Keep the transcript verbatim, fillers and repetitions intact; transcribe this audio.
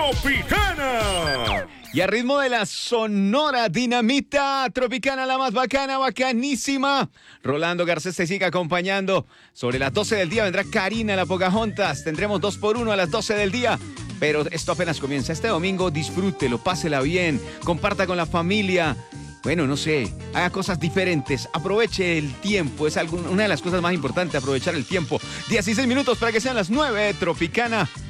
Tropicana. Y a ritmo de la sonora dinamita tropicana, la más bacana, bacanísima. Rolando Garcés te sigue acompañando. Sobre las doce del día vendrá Karina, la Pocahontas. Tendremos dos por uno a las doce del día. Pero esto apenas comienza. Este domingo disfrútelo, pásela bien, comparta con la familia. Bueno, no sé, haga cosas diferentes, aproveche el tiempo, es algo, una de las cosas más importantes, aprovechar el tiempo. dieciséis minutos para que sean las nueve, Tropicana.